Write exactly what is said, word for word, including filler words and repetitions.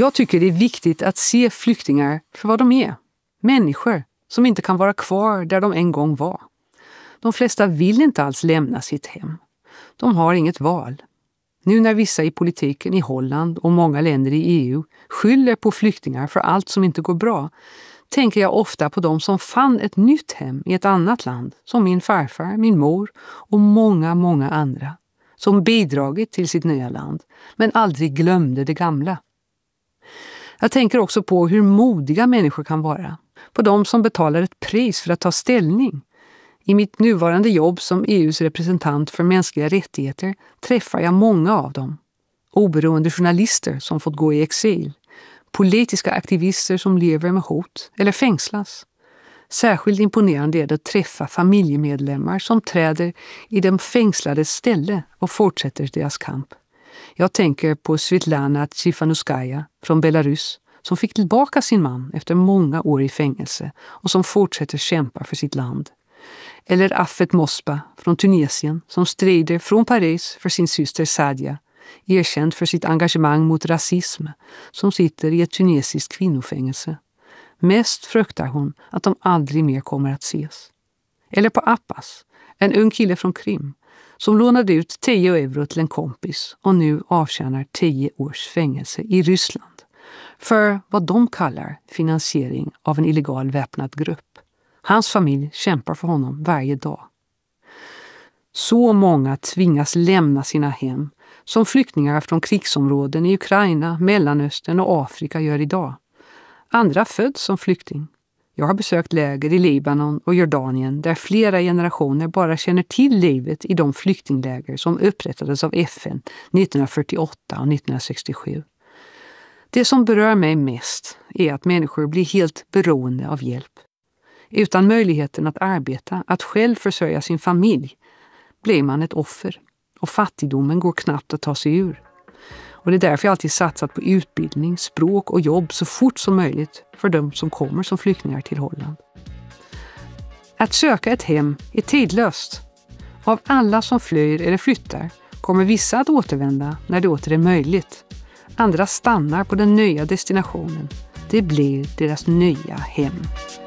Jag tycker det är viktigt att se flyktingar för vad de är. Människor som inte kan vara kvar där de en gång var. De flesta vill inte alls lämna sitt hem. De har inget val. Nu när vissa i politiken i Holland och många länder i E U skyller på flyktingar för allt som inte går bra, tänker jag ofta på de som fann ett nytt hem i ett annat land, som min farfar, min mor och många, många andra, som bidragit till sitt nya land, men aldrig glömde det gamla. Jag tänker också på hur modiga människor kan vara, på de som betalar ett pris för att ta ställning. I mitt nuvarande jobb som E U:s representant för mänskliga rättigheter träffar jag många av dem. Oberoende journalister som fått gå i exil, politiska aktivister som lever med hot eller fängslas. Särskilt imponerande är det att träffa familjemedlemmar som träder i de fängslades ställe och fortsätter deras kamp. Jag tänker på Svetlana Tsikhanouskaya från Belarus som fick tillbaka sin man efter många år i fängelse och som fortsätter kämpa för sitt land. Eller Affet Mosba från Tunisien som strider från Paris för sin syster Sadia, erkänd för sitt engagemang mot rasism, som sitter i ett tunesiskt kvinnofängelse. Mest fruktar hon att de aldrig mer kommer att ses. Eller på Appas, en ung kille från Krim, som lånade ut tio euro till en kompis och nu avtjänar tio års fängelse i Ryssland för vad de kallar finansiering av en illegal väpnad grupp. Hans familj kämpar för honom varje dag. Så många tvingas lämna sina hem som flyktingar från krigsområden i Ukraina, Mellanöstern och Afrika gör idag. Andra föds som flykting. Jag har besökt läger i Libanon och Jordanien där flera generationer bara känner till livet i de flyktingläger som upprättades av F N nittonhundrafyrtioåtta och nittonhundrasextiosju. Det som berör mig mest är att människor blir helt beroende av hjälp. Utan möjligheten att arbeta, att själv försörja sin familj, blir man ett offer och fattigdomen går knappt att ta sig ur. Och det är därför jag alltid satsat på utbildning, språk och jobb så fort som möjligt för de som kommer som flyktingar till Holland. Att söka ett hem är tidlöst. Av alla som flyr eller flyttar kommer vissa att återvända när det åter är möjligt. Andra stannar på den nya destinationen. Det blir deras nya hem.